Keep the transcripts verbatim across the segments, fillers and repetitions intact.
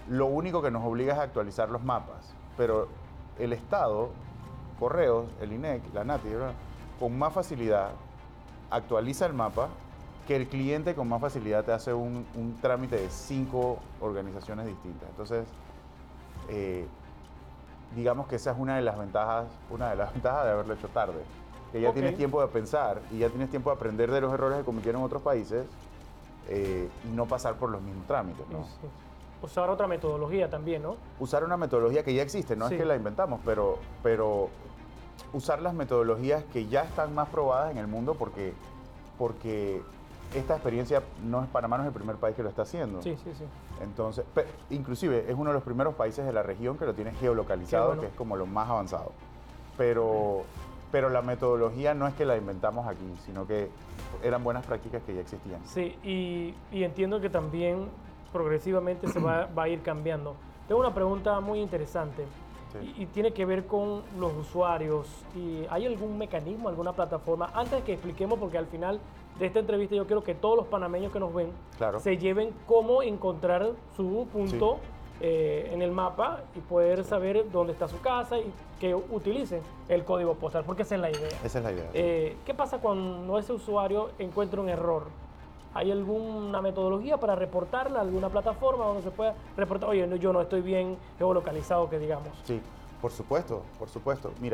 lo único que nos obliga es a actualizar los mapas, pero el Estado, Correos, el I N E C, la NATI, ¿verdad?, con más facilidad actualiza el mapa que el cliente con más facilidad te hace un, un trámite de cinco organizaciones distintas. Entonces, eh, digamos que esa es una de las ventajas, una de las ventajas de haberlo hecho tarde, que ya Ok. tienes tiempo de pensar y ya tienes tiempo de aprender de los errores que cometieron otros países eh, y no pasar por los mismos trámites, ¿no? Sí, sí. Usar otra metodología también, ¿no? Usar una metodología que ya existe, no Sí. es que la inventamos, pero, pero usar las metodologías que ya están más probadas en el mundo porque, porque esta experiencia no es, Panamá no es el primer país que lo está haciendo. Sí, sí, sí. Entonces, pe- inclusive es uno de los primeros países de la región que lo tiene geolocalizado, Qué bueno. que es como lo más avanzado. Pero, pero la metodología no es que la inventamos aquí, sino que eran buenas prácticas que ya existían. Sí, y, y entiendo que también progresivamente se va, va a ir cambiando. Tengo una pregunta muy interesante Sí. y, y tiene que ver con los usuarios. ¿Y ¿Hay algún mecanismo, alguna plataforma? Antes de que expliquemos, porque al final de esta entrevista yo quiero que todos los panameños que nos ven Claro. se lleven cómo encontrar su punto Sí. eh, en el mapa y poder saber dónde está su casa y que utilicen el código postal, porque esa es la idea. Esa es la idea. sí. Eh, ¿Qué pasa cuando ese usuario encuentra un error? ¿Hay alguna metodología para reportarla, alguna plataforma donde se pueda reportar? Oye, no, yo no estoy bien geolocalizado, que digamos. Sí, por supuesto, por supuesto. Mira,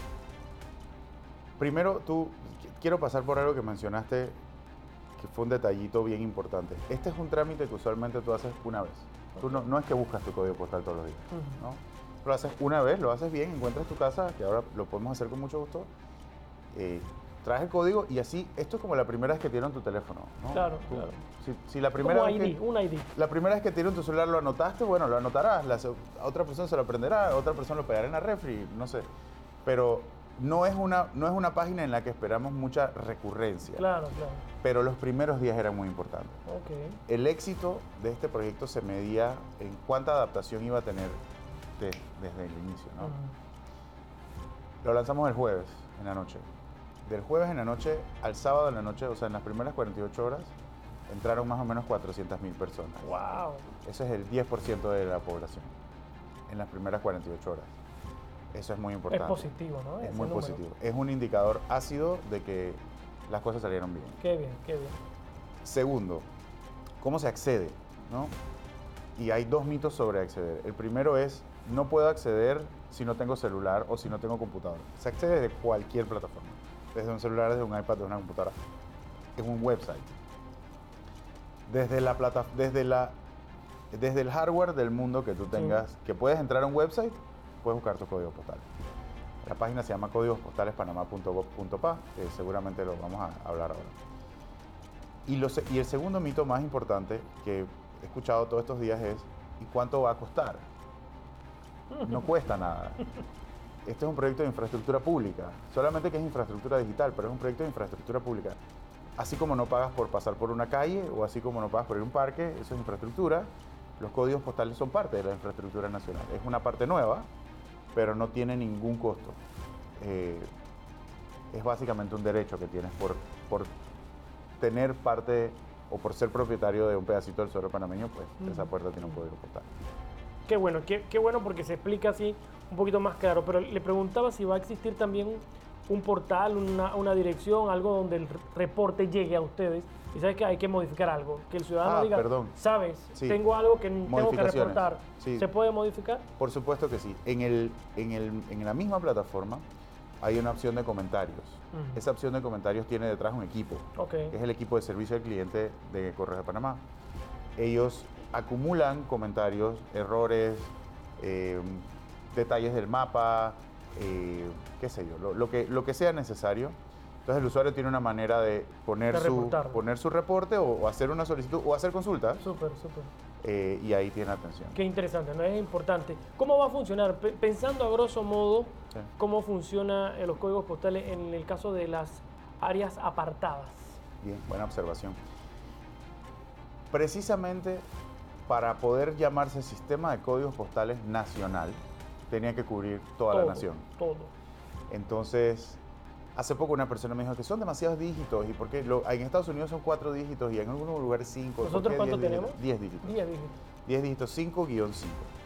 primero tú, qu- quiero pasar por algo que mencionaste, que fue un detallito bien importante. Este es un trámite que usualmente tú haces una vez. Tú no, no es que buscas tu código postal todos los días, Ujú. ¿no? Lo haces una vez, lo haces bien, encuentras tu casa, que ahora lo podemos hacer con mucho gusto. Eh, traes el código y así, esto es como la primera vez que te dieron tu teléfono, ¿no? Claro, Tú- claro. Si, si la primera Como vez I D, que, un I D. la primera vez que te dieron tu celular lo anotaste, bueno, lo anotarás, la, se- a otra persona se lo aprenderá, otra persona lo pegará en la refri, no sé. Pero no es una, no es una página en la que esperamos mucha recurrencia. Claro, claro. Pero los primeros días eran muy importantes. Ok. El éxito de este proyecto se medía en cuánta adaptación iba a tener de- desde el inicio, ¿no? Ujú. Lo lanzamos el jueves en la noche. Del jueves en la noche al sábado en la noche, o sea, en las primeras cuarenta y ocho horas, entraron más o menos cuatrocientas mil personas. Wow. Eso es el diez por ciento de la población en las primeras cuarenta y ocho horas. Eso es muy Es importante. positivo, ¿no? Es Ese muy número. positivo. Es un indicador ácido de que las cosas salieron bien. Qué bien, qué bien. Segundo, ¿cómo se accede? ¿No? Y hay dos mitos sobre acceder. El primero es, no puedo acceder si no tengo celular o si no tengo computadora. Se accede de cualquier plataforma, desde un celular, desde un iPad, desde una computadora. Es un website. Desde, la plata, desde, la, desde el hardware del mundo que tú tengas, sí. que puedes entrar a un website, puedes buscar tu código postal. La página se llama códigos postales panamá punto gov punto pa, que seguramente lo vamos a hablar ahora. Y, lo, y el segundo mito más importante que he escuchado todos estos días es, ¿y cuánto va a costar? No cuesta nada. Este es un proyecto de infraestructura pública, solamente que es infraestructura digital, pero es un proyecto de infraestructura pública. Así como no pagas por pasar por una calle o así como no pagas por ir a un parque, eso es infraestructura. Los códigos postales son parte de la infraestructura nacional. Es una parte nueva, pero no tiene ningún costo. Eh, es básicamente un derecho que tienes por, por tener parte o por ser propietario de un pedacito del suelo panameño, pues mm. esa puerta tiene un código postal. Qué bueno, qué, qué bueno porque se explica así un poquito más claro, pero le preguntaba si va a existir también un portal, una, una dirección, algo donde el reporte llegue a ustedes y sabes que hay que modificar algo, que el ciudadano ah, diga, perdón. sabes, sí. tengo algo que tengo que reportar, sí. ¿se puede modificar? Por supuesto que sí. En, el, en, el, en la misma plataforma hay una opción de comentarios. Uh-huh. Esa opción de comentarios tiene detrás un equipo, okay. que es el equipo de servicio al cliente de Correos de Panamá. Ellos acumulan comentarios, errores, eh, detalles del mapa, eh, qué sé yo, lo, lo, que, lo que sea necesario. Entonces el usuario tiene una manera de poner, de su, poner su reporte o, o hacer una solicitud o hacer consultas. Súper, súper. Eh, y ahí tiene atención. Qué interesante, ¿no? Es importante. ¿Cómo va a funcionar? P- pensando a grosso modo, sí. ¿cómo funcionan los códigos postales en el caso de las áreas apartadas? Bien, buena observación. Precisamente para poder llamarse Sistema de Códigos Postales Nacional, tenía que cubrir toda todo, la nación. Todo. Entonces, hace poco una persona me dijo que son demasiados dígitos y porque lo, en Estados Unidos son cuatro dígitos y en algunos lugares cinco. ¿Nosotros cuánto tenemos? Diez dígitos. Diez dígitos. diez dígitos cinco guión cinco.